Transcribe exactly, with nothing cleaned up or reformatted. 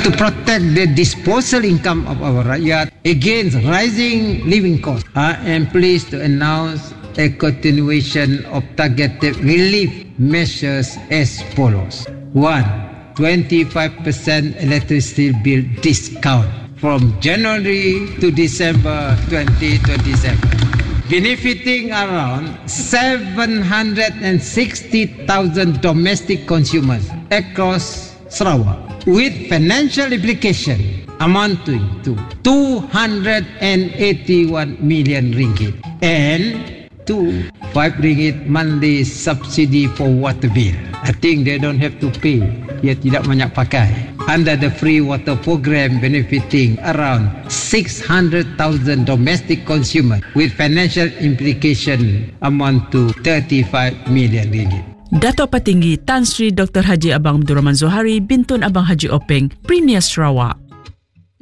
To protect the disposable income of our rakyat against rising living costs, I am pleased to announce a continuation of targeted relief measures as follows. One, twenty-five percent electricity bill discount from January to December twenty twenty-seven, benefiting around seven hundred sixty thousand domestic consumers across Sarawak, with financial implication amounting to two hundred eighty-one million ringgit, and two five ringgit monthly subsidy for water bill. I think they don't have to pay. Dia tidak banyak pakai. Under the free water program, benefiting around six hundred thousand domestic consumers, with financial implication amount to thirty-five million ringgit. Dato' Patinggi Tan Sri Doktor Haji Abang Abdul Rahman Zohari Bintun Abang Haji Openg, Premier Sarawak.